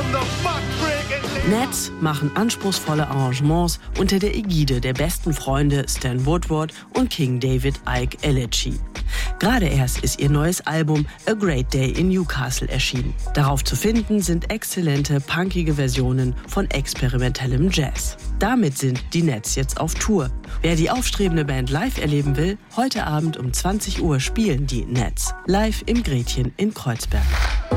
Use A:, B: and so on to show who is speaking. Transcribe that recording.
A: Nets machen anspruchsvolle Arrangements unter der Ägide der besten Freunde Stan Woodward und King David Icke Ellici. Gerade erst ist ihr neues Album A Great Day in Newcastle erschienen. Darauf zu finden sind exzellente, punkige Versionen von experimentellem Jazz. Damit sind die Nets jetzt auf Tour. Wer die aufstrebende Band live erleben will, heute Abend um 20 Uhr spielen die Nets live im Gretchen in Kreuzberg.